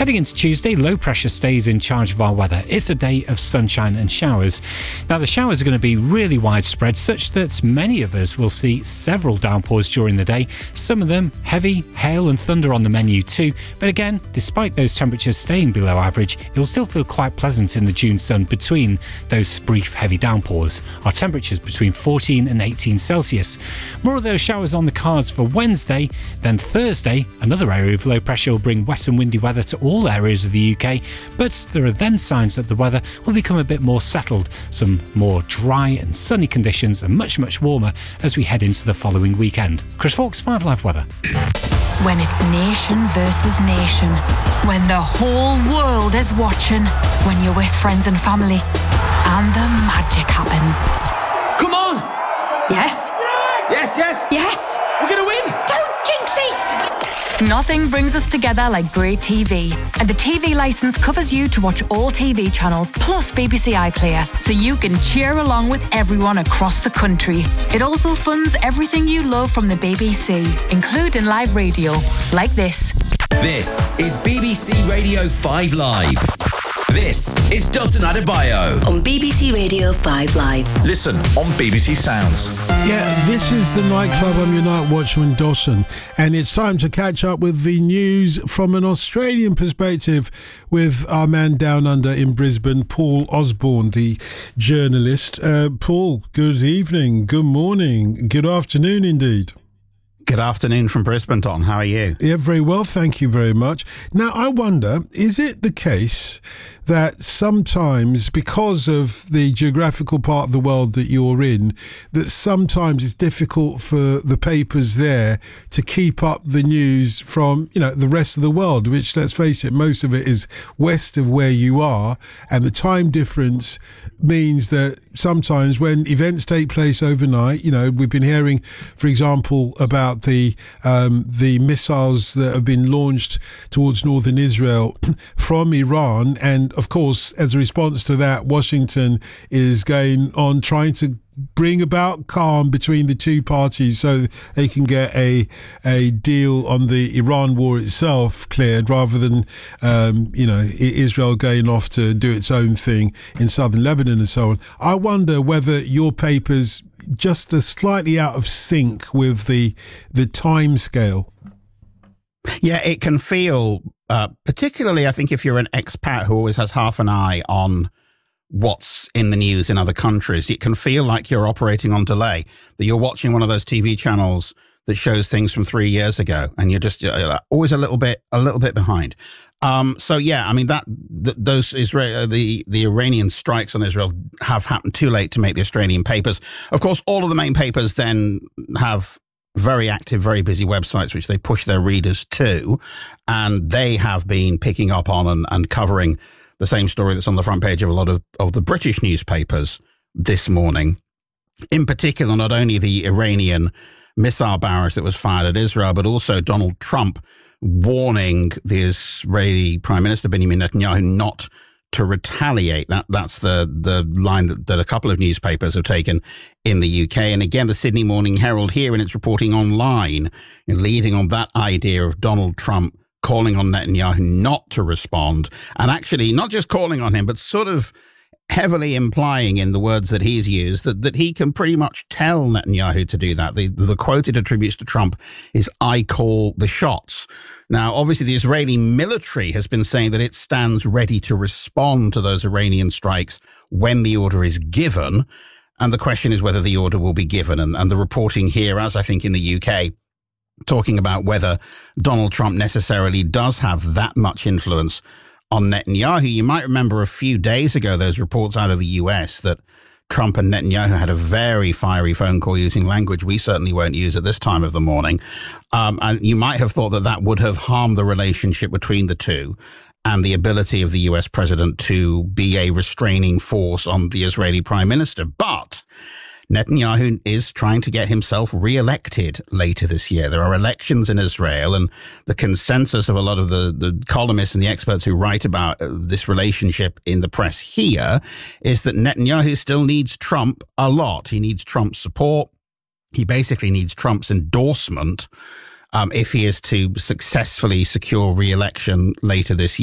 Heading into Tuesday, low pressure stays in charge of our weather. It's a day of sunshine and showers. Now, the showers are going to be really widespread, such that many of us will see several downpours during the day. Some of them heavy, hail and thunder on the menu too. But again, despite those temperatures staying below average, it will still feel quite pleasant in the June sun between those brief heavy downpours. Our temperatures between 14 and 18 Celsius. More of those showers on the cards for Wednesday. Then Thursday, another area of low pressure will bring wet and windy weather to all areas of the UK, but there are then signs that the weather will become a bit more settled, some more dry and sunny conditions and much warmer as we head into the following weekend. Chris Fawkes, 5 Live Weather. When it's nation versus nation, when the whole world is watching, when you're with friends and family, and the magic happens. Come on! Yes? Yes, yes! Yes! We're gonna win! Don't jinx it! Nothing brings us together like great TV. And the TV licence covers you to watch all TV channels plus BBC iPlayer, so you can cheer along with everyone across the country. It also funds everything you love from the BBC, including live radio, like this. This is BBC Radio 5 Live. This is Dalton Adebayo on BBC Radio 5 Live. Listen on BBC Sounds. Yeah, this is the nightclub. I'm your night watchman, Dawson, and it's time to catch up with the news from an Australian perspective with our man down under in Brisbane, Paul Osborne, the journalist. Paul, good evening, good morning, good afternoon indeed. Good afternoon from Brisbane, Don. How are you? Yeah, very well, thank you very much. Now, I wonder, is it the case that sometimes, because of the geographical part of the world that you're in, that sometimes it's difficult for the papers there to keep up the news from, the rest of the world, which, let's face it, most of it is west of where you are, and the time difference means that sometimes when events take place overnight, we've been hearing, for example, about the missiles that have been launched towards northern Israel from Iran, and of course, as a response to that, Washington is going on trying to bring about calm between the two parties so they can get a deal on the Iran war itself cleared, rather than Israel going off to do its own thing in southern Lebanon and so on. I wonder whether your paper's just slightly out of sync with the time scale. Yeah, it can feel, particularly I think if you're an expat who always has half an eye on what's in the news in other countries, it can feel like you're operating on delay, that you're watching one of those TV channels that shows things from 3 years ago, and you're just always a little bit behind. So yeah, I mean those the Iranian strikes on Israel have happened too late to make the Australian papers. Of course, all of the main papers then have very active, very busy websites which they push their readers to, and they have been picking up on and covering the same story that's on the front page of a lot of the British newspapers this morning. In particular, not only the Iranian missile barrage that was fired at Israel, but also Donald Trump warning the Israeli Prime Minister Benjamin Netanyahu not to retaliate. That's the line that a couple of newspapers have taken in the UK. And again, the Sydney Morning Herald here in its reporting online, leading on that idea of Donald Trump calling on Netanyahu not to respond, and actually not just calling on him, but sort of heavily implying in the words that he's used that he can pretty much tell Netanyahu to do that. The quote it attributes to Trump is, "I call the shots." Now, obviously, the Israeli military has been saying that it stands ready to respond to those Iranian strikes when the order is given. And the question is whether the order will be given. And the reporting here, as I think in the UK, talking about whether Donald Trump necessarily does have that much influence on Netanyahu. You might remember a few days ago, those reports out of the US that Trump and Netanyahu had a very fiery phone call using language we certainly won't use at this time of the morning. And you might have thought that would have harmed the relationship between the two and the ability of the US president to be a restraining force on the Israeli prime minister. But Netanyahu is trying to get himself re-elected later this year. There are elections in Israel, and the consensus of a lot of the columnists and the experts who write about this relationship in the press here is that Netanyahu still needs Trump a lot. He needs Trump's support. He basically needs Trump's endorsement if he is to successfully secure re-election later this year.